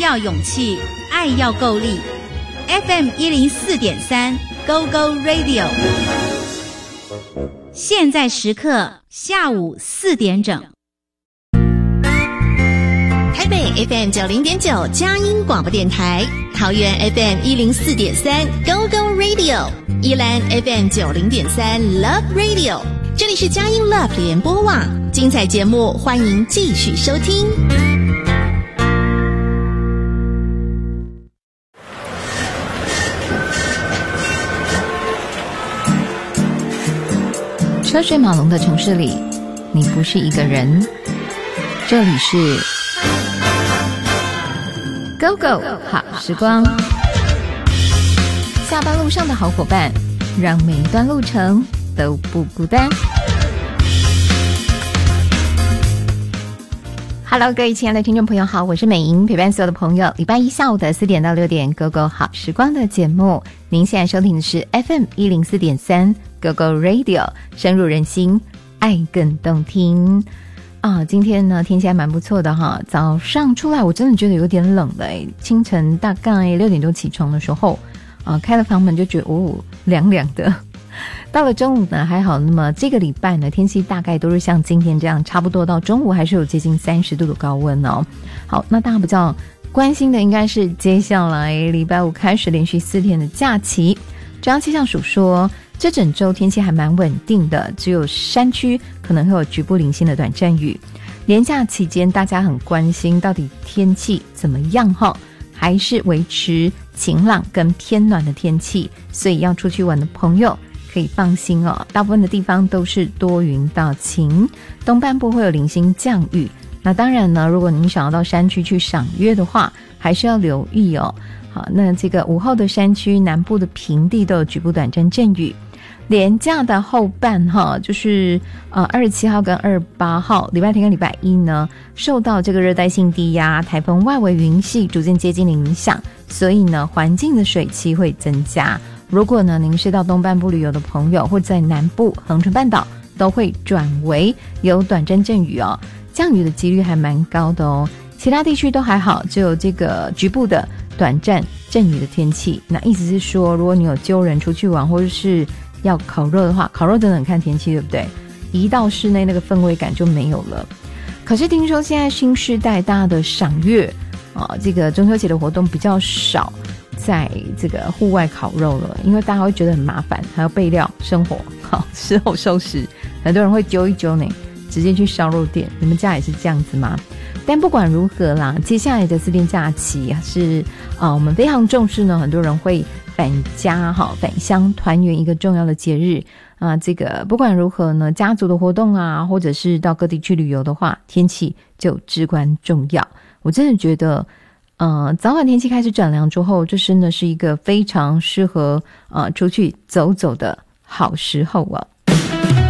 要勇气，爱要够力。FM 104.3 Go Go Radio， 现在时刻下午4点整。 台北 FM 90.9佳音广播电台，桃园 FM 104.3 Go Go Radio， 宜兰 FM 90.3 Love Radio， 这里是佳音 Love 联播网，精彩节目欢迎继续收听。 车水马龙的城市里，你不是一个人。这里是 Go Go 好时光，下班路上的好伙伴，让每一段路程都不孤单。Hello， 各位亲爱的听众朋友好，我是美莹，陪伴所有的朋友，礼拜一下午的4点到6点 Go Go 好时光的节目。您现在收听的是 FM 104.3 Go Go Radio， 深入人心，爱更动听啊！今天呢天气还蛮不错的哈，早上出来我真的觉得有点冷了清晨大概6点多起床的时候开了房门就觉得凉凉的。到了中午呢还好，那么这个礼拜呢天气大概都是像今天这样，差不多到中午还是有接近30度的高温哦。好，那大家比较关心的应该是接下来礼拜五开始连续4天的假期。中央气象署说这整周天气还蛮稳定的，只有山区可能会有局部零星的短暂雨。连假期间大家很关心到底天气怎么样还是维持晴朗跟偏暖的天气，所以要出去玩的朋友可以放心大部分的地方都是多云到晴，东半部会有零星降雨。那当然呢，如果您想要到山区去赏月的话，还是要留意好，那这个午后的山区南部的平地都有局部短暂阵雨。连假的后半就是27号跟28号礼拜天跟礼拜一呢，受到这个热带性低压台风外围云系逐渐接近的影响，所以呢环境的水汽会增加。如果呢您是到东半部旅游的朋友，或在南部恒春半岛，都会转为有短暂阵雨降雨的几率还蛮高的其他地区都还好，只有这个局部的短暂阵雨的天气。那意思是说，如果你有揪人出去玩，或者是要烤肉的话，烤肉真的很看天气，对不对？一到室内那个氛围感就没有了。可是听说现在新世代大家的赏月这个中秋节的活动比较少在这个户外烤肉了，因为大家会觉得很麻烦，还要备料生火事后收拾，很多人会揪一揪呢，直接去烧肉店。你们家也是这样子吗？但不管如何啦，接下来的4天假期是我们非常重视呢，很多人会返家返乡团圆一个重要的节日这个不管如何呢，家族的活动或者是到各地去旅游的话，天气就至关重要。我真的觉得早晚天气开始转凉之后，这真的是一个非常适合出去走走的好时候